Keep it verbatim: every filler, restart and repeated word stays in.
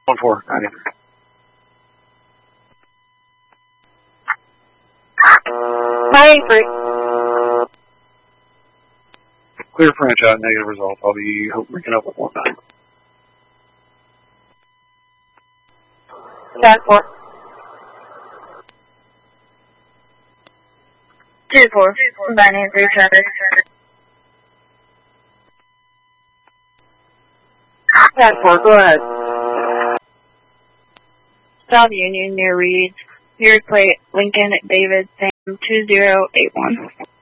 One four ninety three. Ninety three. Clear French out, negative result. I'll be waking up with one nine. Cat four. Two four. Combining three traffic. Cat four, go ahead. South Union near Reed. Near plate Lincoln David Sam two zero eight one.